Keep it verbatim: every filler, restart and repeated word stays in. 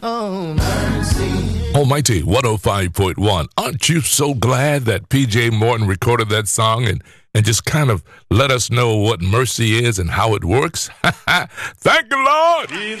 Oh, mercy. Almighty one oh five point one. Aren't you so glad that P J Morton recorded that song and, and just kind of let us know what mercy is and how it works? Thank you, Lord.